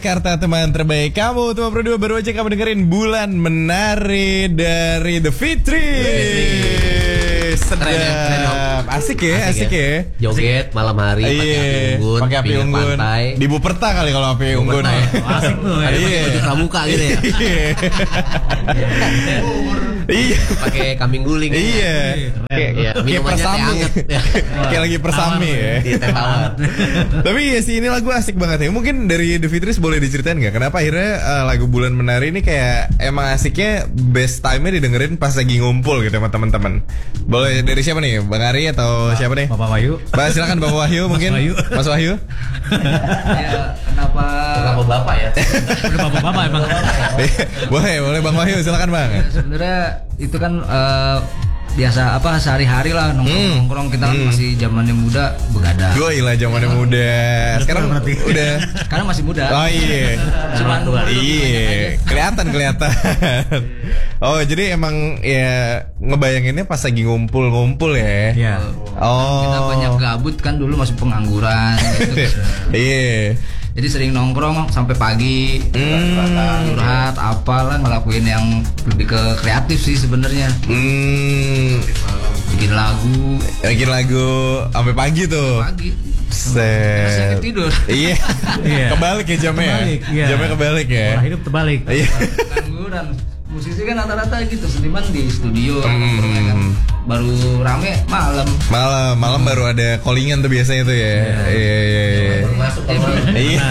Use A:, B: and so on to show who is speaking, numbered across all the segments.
A: Jakarta teman terbaik kamu, teman berdua baru aja kamu dengerin Bulan Menari dari The Fitris. Sedap, asik ya.
B: Joget malam hari, pakai api unggun,
A: di Buperta kali kalau api unggun.
B: Asik tuh ya. Pakai pramuka gitu ya.
A: Iya.
B: Pakai kambing guling.
A: Iya. Kayak persami. Kayak lagi persami ya. Tapi ya sih ini lagu asik banget ya. Mungkin dari The Fitris boleh diceritain nggak kenapa akhirnya lagu Bulan Menari ini kayak emang asiknya best time-nya didengerin pas lagi ngumpul gitu sama teman-teman. Boleh dari siapa nih? Bang Ari atau siapa nih?
C: Bapak Wahyu.
A: Silakan Bapak Wahyu mungkin. Mas Wahyu.
D: Ya, kenapa
B: Bapak ya?
C: Udah bapak-bapak emang.
A: boleh Bang Wahyu silakan Bang.
D: Ya, sebenarnya itu kan biasa sehari-hari lah nongkrong kita kan masih zamannya muda begadang.
A: Gue ilah zamannya muda. Sekarang udah.
D: Sekarang masih muda.
A: Oh iya.
D: Cuman
A: iya. Kelihatan. Oh jadi emang ya ngebayanginnya pas lagi ngumpul ya.
C: Iya.
A: Oh.
D: Kita banyak gabut kan dulu masih pengangguran gitu.
A: Iya.
D: Jadi sering nongkrong sampai pagi, curhat apalah, ngelakuin yang lebih ke kreatif sih sebenarnya. Bikin lagu
A: sampai pagi tuh.
D: Set. Tidur.
A: Iya. Kebalik ya jamnya. Jamnya kebalik ya.
C: Pola hidup terbalik.
A: Iya.
D: Pengangguran. Musisi kan rata-rata gitu, seniman di studio kan. Baru rame malam
A: baru ada callingan tuh biasanya tuh ya. Iya.
B: Masuk
A: Iya.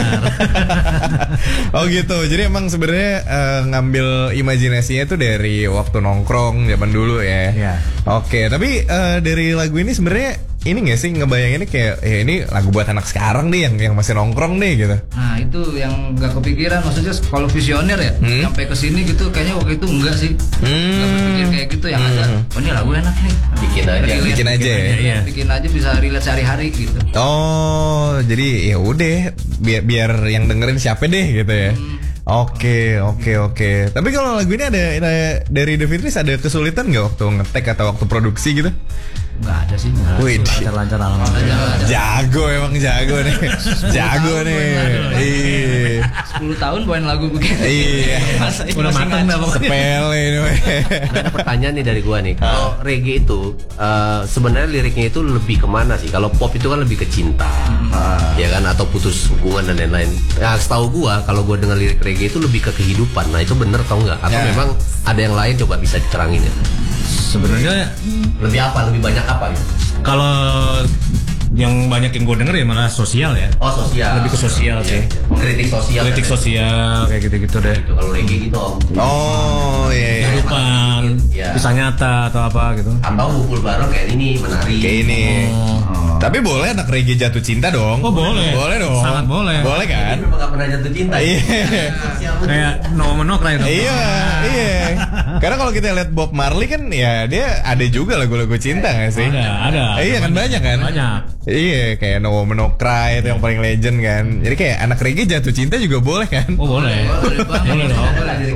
A: Oh gitu. Jadi emang sebenarnya ngambil imajinasinya tuh dari waktu nongkrong zaman dulu ya.
C: Iya.
A: Oke, tapi dari lagu ini sebenarnya ini nggak sih ngebayanginnya kayak ini lagu buat anak sekarang nih yang masih nongkrong nih gitu.
D: Nah itu yang nggak kepikiran, maksudnya kalau visioner ya sampai ke sini gitu kayaknya waktu itu enggak sih. Nggak berpikir kayak gitu, yang ada oh ini lagu enak nih.
B: Bikin aja
A: ya.
D: Bikin aja bisa relate sehari-hari gitu.
A: Oh, jadi ya udah biar yang dengerin siapa deh gitu ya. Oke. Tapi kalau lagu ini ada dari The Fitris ada kesulitan nggak waktu ngetek atau waktu produksi gitu?
D: Nggak ada sih.
A: Wih,
C: lancar alhamdulillah.
A: jago nih. Jago nih. Iya.
D: 10 tahun bawain lagu begini.
A: Iya.
C: Udah matang dah pokoknya.
A: Sepele ini.
B: Ada pertanyaan nih dari gua nih. Kalau reggae itu sebenarnya liriknya itu lebih kemana sih? Kalau pop itu kan lebih ke cinta, ya kan, atau putus hubungan dan lain-lain. Nah, setahu gua kalau gua dengar lirik reggae itu lebih ke kehidupan. Nah, itu bener atau enggak? Atau memang ada yang lain? Coba bisa diterangin ya.
C: Sebenarnya
B: Lebih banyak apa gitu?
C: kalau yang banyak yang gue denger ya malah sosial ya.
B: Oh, sosial.
C: Lebih ke sosial sih. Kritik sosial kayak gitu-gitu deh.
B: Gitu, kalau reggae gitu.
A: Oh iya.
C: Kehidupan,
B: Iya.
C: kisah nyata atau apa gitu.
B: Atau ngumpul bareng kayak ini, menari.
A: Kayak ini. Tapi boleh anak reggae jatuh cinta dong.
C: Oh boleh.
A: Boleh dong.
C: Sangat boleh.
A: Boleh kan?
B: Ini memang gak pernah jatuh cinta.
A: Iya.
C: Kayak No Menokra itu.
A: Iya. Karena kalau kita lihat Bob Marley kan ya dia ada juga lagu-lagu cinta nggak sih?
C: Ada.
A: Iya kan banyak kan?
C: Banyak.
A: Iya kayak No Woman No Cry itu yang paling legend kan. Jadi kayak anak reggae jatuh cinta juga boleh kan?
C: Oh boleh. Boleh dong.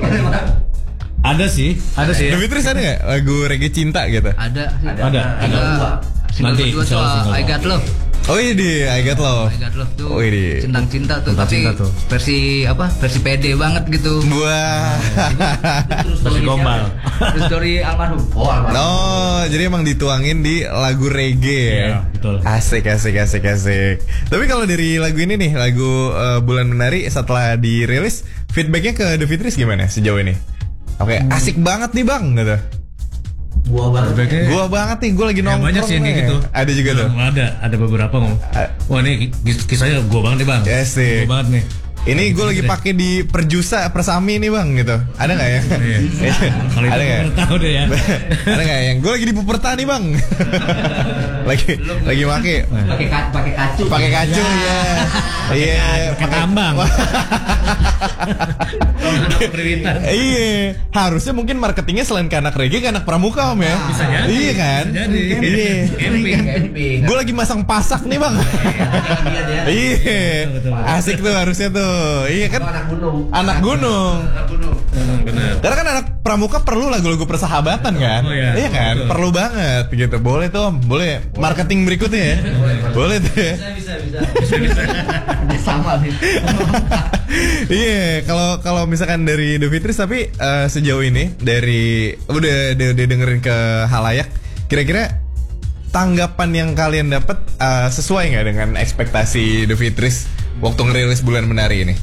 C: Ada sih.
A: The Fitris ada nggak lagu reggae cinta gitu?
D: Ada.
C: Nanti
D: Single kedua tuh I Got Love.
A: Oh iya di I Got Love.
D: I Got Love tuh
A: Oh iya.
D: Centang cinta tuh,
C: Tentang
D: tapi
C: cinta tuh.
D: versi pede banget gitu.
A: Wah.
C: Masih gombal.
D: Terus story almarhum.
B: Oh, almarhum.
A: No, jadi emang dituangin di lagu reggae ya.
C: Iya, betul.
A: Asik. Tapi kalau dari lagu ini nih, lagu Bulan Menari setelah dirilis, feedbacknya ke The Fitris gimana sejauh ini? Oke, asik banget nih bang, gitu.
B: Gua banget.
A: Gua banget nih, gua lagi
C: Ya,
A: nongkrong.
C: banyak sih yang kayak
A: nih.
C: gitu.
A: Ada juga tuh.
C: Ada beberapa ngomong. Wah ini kisahnya gue banget nih bang.
A: Yes, sih.
C: Gue banget nih.
A: Ini gue lagi pakai di Perjusa Persami nih bang gitu. Ada nggak ya?
C: Kalau itu
A: Ada nggak?
C: gue tahu deh ya.
A: Ada nggak yang gue lagi di Puperta nih bang? lagi
D: Pakai kacu.
A: pakai kacu ya. Iya.
C: Pakai tambang.
A: Iya. Harusnya mungkin marketingnya selain ke anak reggae ke anak pramuka om ya.
C: Bisa jadi.
A: Iya kan?
C: Bisa jadi.
A: Iya.
B: Camping.
A: Gue lagi masang pasak nih bang. Iya.
C: Betul.
A: Asik tuh harusnya tuh. Iya kan?
B: Anak gunung.
A: Anak gunung.
C: Benar.
A: Karena kan anak pramuka perlu lagu-lagu persahabatan kan?
C: Oh, iya.
A: Iya kan?
C: Betul.
A: Perlu banget gitu. Boleh tuh Om, boleh. Marketing berikutnya ya. Boleh tuh ya.
D: Sama nih.
A: Iya, kalau misalkan dari The Fitris tapi sejauh ini dari udah dengerin ke halayak, kira-kira tanggapan yang kalian dapat sesuai nggak dengan ekspektasi The Fitris waktu ngerilis Bulan Menari ini?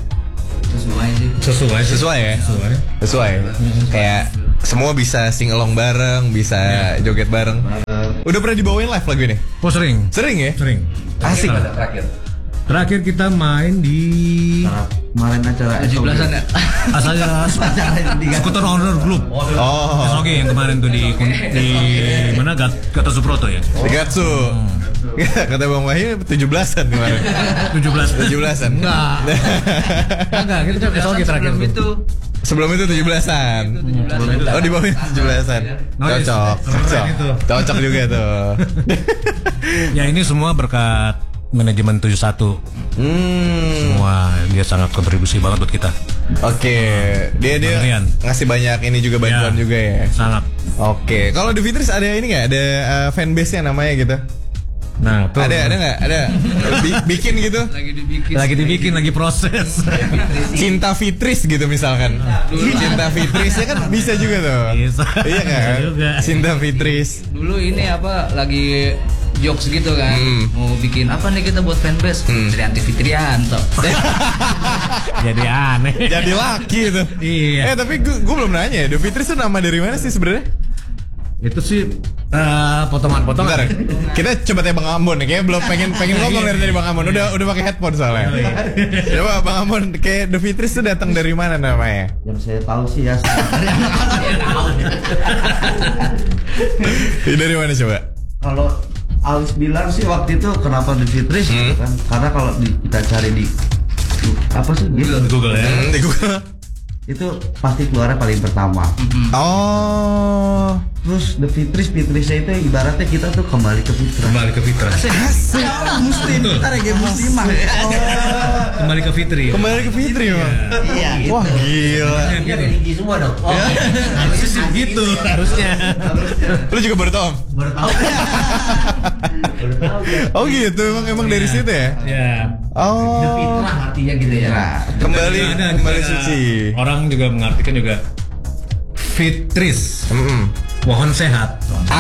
A: Sesuai ya? Sesuai. Kayak semua bisa sing along bareng, bisa joget bareng. Udah pernah dibawain live lagu ini?
C: Oh sering.
A: Sering ya?
C: Sering.
A: Asik.
C: Terakhir kita main di
D: Kemarin acara 17-an ya.
C: asalnya Skuter Honor Group.
A: Oh.
C: Oke, yang kemarin tuh di mana Gatot Subroto ya.
A: Di Gatsu. Kata Bang Wahyu 17-an kemarin. 17-an.
C: Enggak, kita coba SOG terakhir
D: Itu
A: Sebelum itu 17-an. Oh, di bawah 17-an. Cocok juga tuh.
C: Ya ini semua berkat manajemen 71. Semua dia sangat kontribusi banget buat kita.
A: Oke, dia
C: Rian.
A: ngasih banyak ini juga bantuan
C: Ya,
A: juga ya.
C: Sangat.
A: Oke, kalau The Fitris ada ini nggak? Ada fanbase-nya namanya gitu?
C: Nah, tuh.
A: Ada nggak? Ada. Bikin gitu?
D: lagi dibikin.
C: Lagi proses.
A: Cinta Fitris gitu misalkan. Cinta Fitris ya kan bisa juga tuh.
C: Bisa.
A: Iya kan?
C: Bisa juga.
A: Cinta Fitris.
D: Dulu ini apa lagi jokes gitu kan. Mau bikin apa nih kita buat fanbase? Trianti Fitrianto.
C: Jadi aneh.
A: Jadi laki tuh.
C: Iya.
A: Tapi gue belum nanya. The Fitris itu nama dari mana sih sebenarnya?
C: Itu sih potongan-potongan.
A: Bentar, kita coba tanya Bang Ambon nih. Kayaknya belum pengen ngomong dari tadi Bang Ambon. Udah pakai headphone soalnya. Coba Bang Ambon, kayak The Fitris itu datang dari mana namanya?
E: Yang saya tahu sih ya.
A: Dari mana coba?
E: Kalau Alis bilang sih waktu itu kenapa The Fitris gitu kan? Karena kalau kita cari di apa sih?
C: Google ya.
A: Di Google.
E: Itu pasti keluarnya paling pertama.
A: Oh.
E: Terus The Fitrisnya itu ibaratnya kita tuh kembali ke fitrah.
C: Kembali ke fitrah.
E: Muslim, kita reggae muslimah ya.
C: Kembali ke fitri.
A: Kembali ke Fitri Bang.
E: Iya.
A: Wah gila.
B: Tinggi semua dong.
C: Harusnya sih gitu, harusnya.
A: Lu juga baru tau Om?
B: Baru tahu.
A: Oh gitu, emang dari situ ya?
C: Ya.
A: Oh.
B: Fitrah artinya gitu ya.
A: Kembali suci.
C: Orang juga mengartikan juga fitris. Mohon sehat.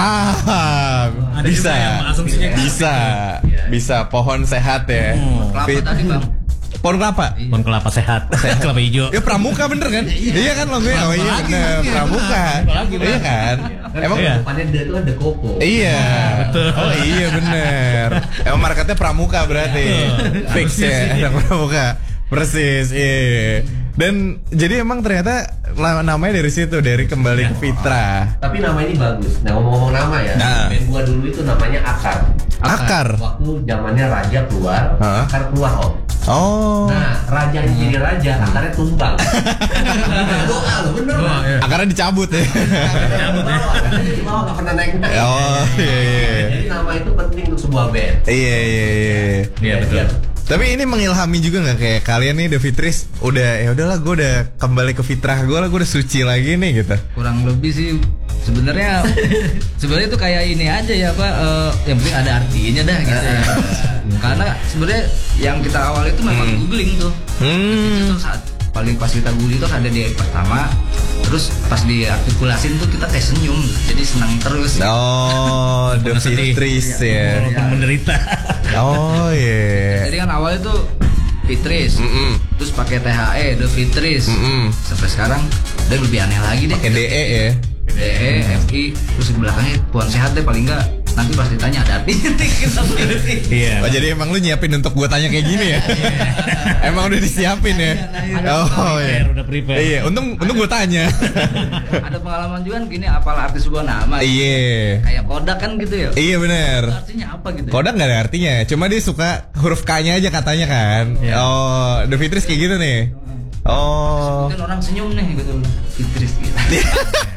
A: Bisa.
C: Ada juga yang asumsinya gitu.
A: Bisa. Pohon sehat ya.
D: Kelapa tadi Bang.
A: Pohon kelapa.
C: Pohon kelapa sehat. Kelapa hijau.
A: Ya pramuka bener kan? Iya kan logonya. Oh iya bener. Pramuka. Iya kan? Emang
C: Iya.
B: depannya dia itu ada koko.
A: Iya.
C: Betul.
A: Oh iya bener. Emang marketnya pramuka berarti. Fix ya. Ada pramuka. Persis. Iya. Dan jadi emang ternyata namanya dari situ, dari kembali ke fitrah.
B: Tapi nama ini bagus. Nah, ngomong-ngomong nama ya.
A: Nah.
B: Band gua dulu itu namanya Akar.
A: Akar.
B: Waktu zamannya raja keluar,
A: Hah?
B: Akar keluar Om.
A: Oh.
B: Nah, rajanya jadi raja, akarnya tumbang. Doa loh, bener lah.
A: Akarnya dicabut ya.
B: Akarnya di bawah nggak pernah naik.
A: Oh iya.
B: Jadi nama itu penting untuk sebuah band.
A: Iya.
C: Iya betul.
A: Tapi ini mengilhami juga nggak kayak kalian nih The Fitris udah ya udahlah gue udah kembali ke fitrah gue lah, gue udah suci lagi nih gitu.
D: Kurang lebih sih sebenarnya itu kayak ini aja ya Pak, yang penting ada artinya dah gitu ya. Karena sebenarnya yang kita awal itu memang googling tuh. Itu saat paling pas kita googling itu ada di pertama, terus pas diartikulasin tuh kita kayak senyum, jadi senang terus.
A: Oh, The Fitris ya.
C: Walaupun menderita.
A: Oh iya.
D: Jadi kan awalnya tuh Fitris, terus pakai THE, The Fitris. Sampai sekarang udah lebih aneh lagi deh.
A: Pakai DE ya.
D: DE, FI, terus di belakangnya Puan Sehat deh paling enggak. Nanti pas ditanya ada artinya kita
C: Iya.
A: Oh jadi emang lu nyiapin untuk gue tanya kayak gini ya? Emang udah disiapin ya? Oh iya.
C: Udah prepare.
A: Iya, untung gue tanya.
D: Ada pengalaman juga kan gini, apal arti sebuah nama.
A: Iya.
D: Kayak Kodak kan gitu ya.
A: Iya bener.
D: Artinya apa gitu?
A: Kodak nggak ada artinya, cuma dia suka huruf K-nya aja katanya kan. Oh, The Fitris kayak gitu nih. Oh.
D: Mungkin orang senyum nih gitu. Fitris gitu.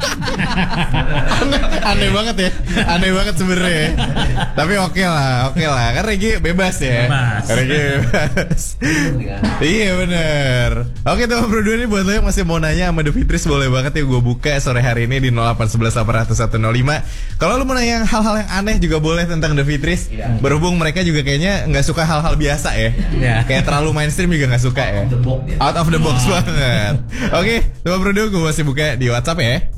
A: Aneh banget ya. Aneh banget sebenarnya. Tapi oke lah. Kan Regi bebas ya. Regi bebas. Iya bener. Oke teman berdua ini buat lo yang masih mau nanya sama The Fitris, boleh banget ya gue buka sore hari ini di 0811 800 105. Kalau lo mau nanya hal-hal yang aneh juga boleh tentang The Fitris. Berhubung mereka juga kayaknya nggak suka hal-hal biasa ya. Kayak terlalu mainstream juga nggak suka ya. Out of the box banget. Oke, teman berdua gue masih buka di WhatsApp ya.